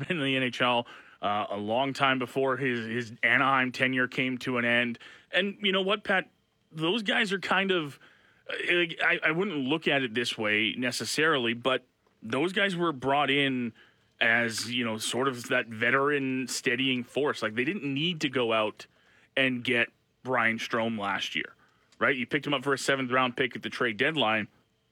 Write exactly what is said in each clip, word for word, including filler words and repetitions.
been in the N H L uh, a long time before his, his Anaheim tenure came to an end. And you know what, Pat? Those guys are kind of I, I wouldn't look at it this way necessarily, but those guys were brought in as, you know, sort of that veteran steadying force. Like, they didn't need to go out and get Ryan Strome last year, right? You picked him up for a seventh round pick at the trade deadline.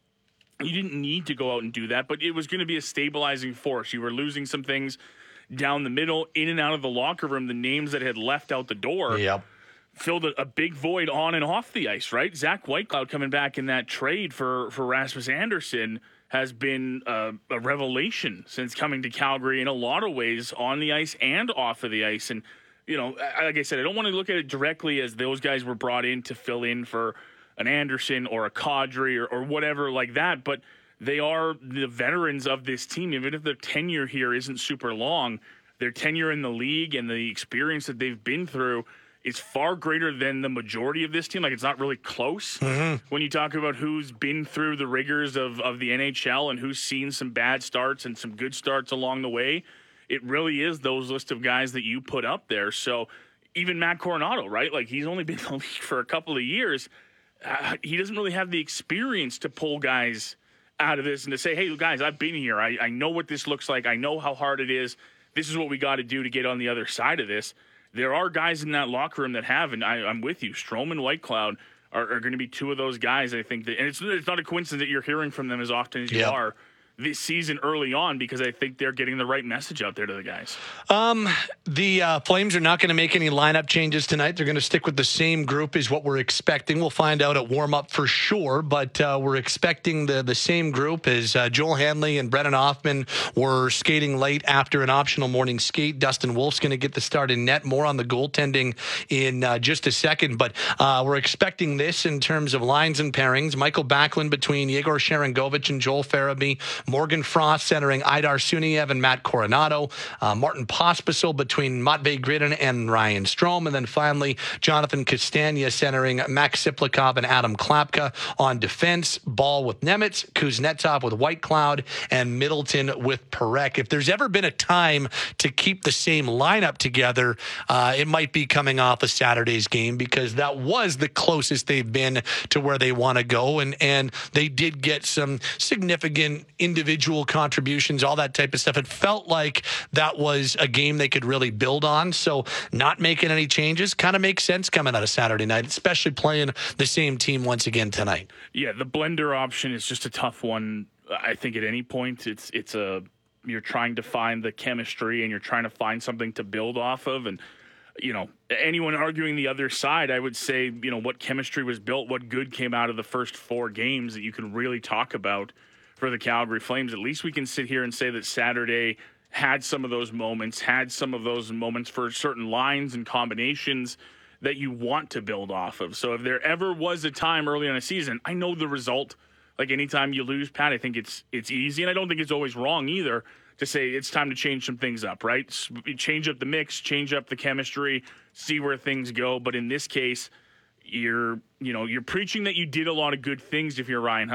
You didn't need to go out and do that, but it was going to be a stabilizing force. You were losing some things down the middle, in and out of the locker room. The names that had left out the door Yep. filled a, a big void on and off the ice, right? Zach Whitecloud coming back in that trade for, for Rasmus Andersson has been a, a revelation since coming to Calgary in a lot of ways, on the ice and off of the ice. And, you know, like I said, I don't want to look at it directly as those guys were brought in to fill in for an Anderson or a Kadri or, or whatever like that, but they are the veterans of this team. Even if their tenure here isn't super long, their tenure in the league and the experience that they've been through is far greater than the majority of this team. Like, it's not really close Mm-hmm. when you talk about who's been through the rigors of, of the N H L and who's seen some bad starts and some good starts along the way. It really is those list of guys that you put up there. So even Matt Coronado, right? Like, he's only been in the league for a couple of years. Uh, he doesn't really have the experience to pull guys out of this and to say, hey, guys, I've been here. I, I know what this looks like. I know how hard it is. This is what we got to do to get on the other side of this. There are guys in that locker room that have, and I, I'm with you. Strome and Whitecloud are, are going to be two of those guys, I think. That, and it's, it's not a coincidence that you're hearing from them as often as you Yep. are this season early on, because I think they're getting the right message out there to the guys. Um, the uh, Flames are not going to make any lineup changes tonight. They're going to stick with the same group is what we're expecting. We'll find out at warm-up for sure, but uh, we're expecting the, the same group as uh, Joel Hanley and Brennan Hoffman were skating late after an optional morning skate. Dustin Wolf's going to get the start in net. More on the goaltending in uh, just a second, but uh, we're expecting this in terms of lines and pairings. Michael Backlund between Yegor Sharangovich and Joel Farabee. Morgan Frost centering Idar Suniev and Matt Coronado. Uh, Martin Pospisil between Matvei Gridin and Ryan Strome. And then finally, Jonathan Castagna centering Max Siplikov and Adam Klapka on defense. Ball with Nemitz, Kuznetsov with Whitecloud, and Middleton with Perek. If there's ever been a time to keep the same lineup together, uh, it might be coming off of Saturday's game, because that was the closest they've been to where they want to go. And, and they did get some significant individual contributions, all that type of stuff. It felt like that was a game they could really build on. So not making any changes kind of makes sense coming out of Saturday night, especially playing the same team once again tonight. Yeah, the blender option is just a tough one. I think at any point it's it's a you're trying to find the chemistry and you're trying to find something to build off of. And, you know, anyone arguing the other side, I would say, you know, what chemistry was built, what good came out of the first four games that you can really talk about for the Calgary Flames. At least we can sit here and say that Saturday had some of those moments, had some of those moments for certain lines and combinations that you want to build off of. So if there ever was a time early in a season, I know the result, like anytime you lose, Pat, I think it's it's easy, and I don't think it's always wrong either to say it's time to change some things up, right? Change up the mix, change up the chemistry, see where things go. But in this case, you're, you know, you're preaching that you did a lot of good things if you're Ryan